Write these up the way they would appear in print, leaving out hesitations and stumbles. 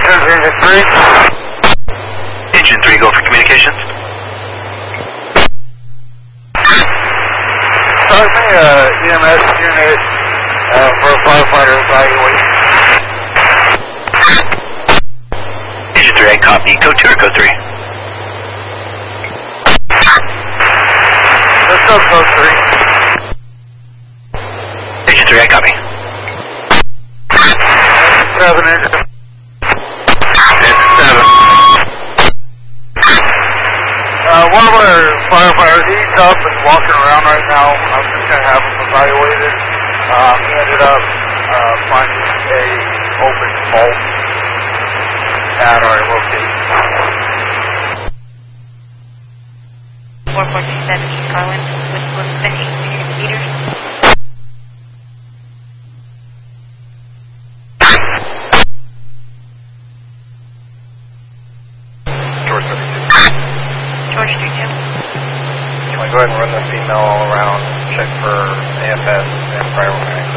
Engine 3, go for communications. Start me EMS unit for a firefighter evaluation. Engine 3, I copy. Code 2 or code 3? Let's go code 3. Engine 3, I copy. 7 engine. It's 7. One of our firefighters, he's up and walking around right now. I'm just going to have him evaluated. He ended up finding a open vault at our location. 4427 East Garland with less than 8 meters. George 32. Can we go ahead and run the female all around, check for AFS and prior warning?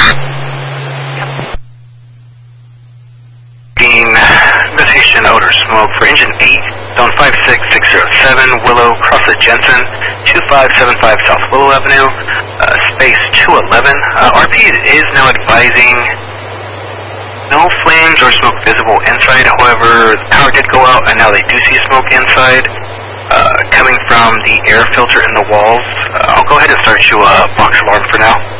Investigation odor smoke for engine 8, zone 56607, Willow, cross at Jensen, 2575 South Willow Avenue, space 211. RP is now advising no flames or smoke visible inside. However, the power did go out and now they do see smoke inside. Coming from the air filter in the walls. I'll go ahead and start you a box alarm for now.